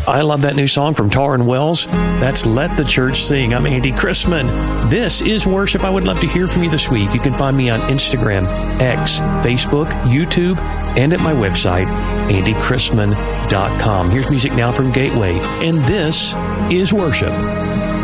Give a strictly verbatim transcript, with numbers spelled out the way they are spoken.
I love that new song from Taryn Wells. That's Let the Church Sing. I'm Andy Chrisman. This is Worship. I would love to hear from you this week. You can find me on Instagram, X, Facebook, YouTube, and at my website, andy chrisman dot com. Here's music now from Gateway, and this is Worship.